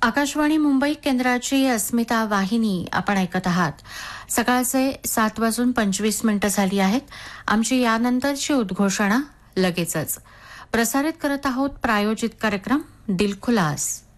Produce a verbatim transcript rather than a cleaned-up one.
आकाशवाणी मुंबई केंद्राची अस्मिता वाहिनी आपण ऐकत आहात. सकाळचे सात वाजून पंचवीस मिनिटं झाली आहेत. आमची यानंतरची उद्घोषणा लगेचच. प्रसारित करत आहोत प्रायोजित कार्यक्रम दिलखुलास.